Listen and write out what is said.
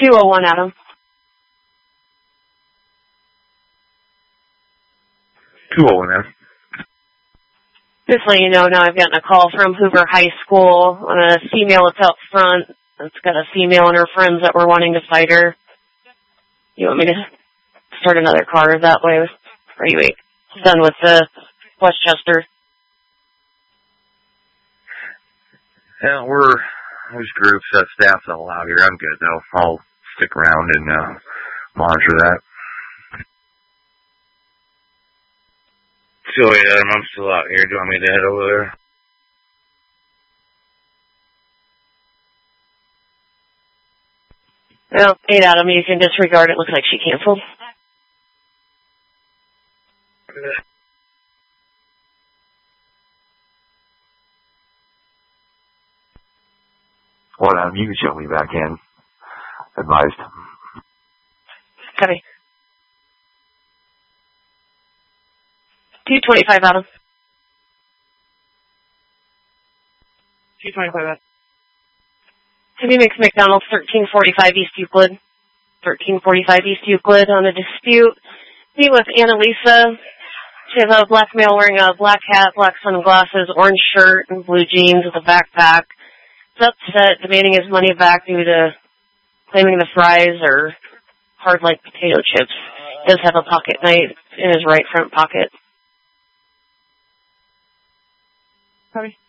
201, Adam. 201, Adam. Just letting you know, now I've gotten a call from Hoover High School on a female that's out front. It's got a female and her friends that were wanting to fight her. You want me to start another car that way? Or are you done with the Westchester? Yeah, there's groups, staff's all out here. I'm good, though. I'll stick around and monitor that. So, Adam, I'm still out here. Do you want me to head over there? Well, 8, Adam, you can disregard it. Looks like she canceled. Well, Adam, you can show me back in. Advised. Copy. 225, Adam. 225, Adam. Heavy Mix McDonald's, 1345 East Euclid. 1345 East Euclid on a dispute. Meet with Annalisa. She has a black male wearing a black hat, black sunglasses, orange shirt, and blue jeans with a backpack. He's upset, demanding his money back due to claiming the fries are hard like potato chips. He does have a pocket knife in his right front pocket. Sorry.